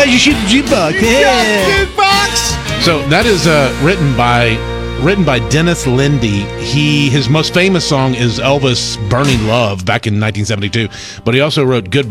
glad you shoot the jukebox. Yeah. Jukebox. So that is written by Dennis Lindy. His most famous song is Elvis' Burning Love back in 1972, but he also wrote Good